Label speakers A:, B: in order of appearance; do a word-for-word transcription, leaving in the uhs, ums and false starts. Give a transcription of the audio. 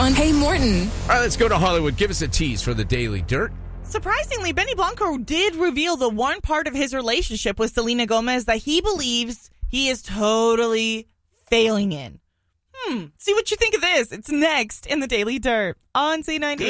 A: on Hey Morton.
B: All right, let's go to Hollywood. Give us a tease for the Daily Dirt.
C: Surprisingly, Benny Blanco did reveal the one part of his relationship with Selena Gomez that he believes he is totally failing in. Hmm. See what you think of this. It's next in the Daily Dirt on C ninety.